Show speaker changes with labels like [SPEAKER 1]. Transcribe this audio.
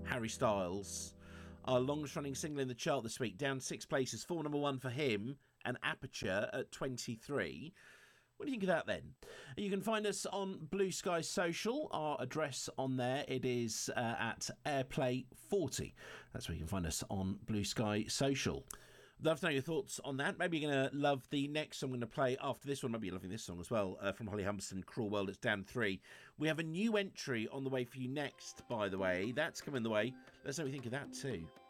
[SPEAKER 1] Harry Styles. Our longest-running single in the chart this week, down 6 places. Full number 1 for him, and Aperture at 23. What do you think of that then? You can find us on Blue Sky Social. Our address on there, it is at Airplay40. That's where you can find us on Blue Sky Social. Love to know your thoughts on that. Maybe you're going to love the next song I'm going to play after this one. Maybe you're loving this song as well, from Holly Humberstone, Cruel World. It's down 3. We have a new entry on the way for you next, by the way. That's coming the way. Let's know what you think of that too.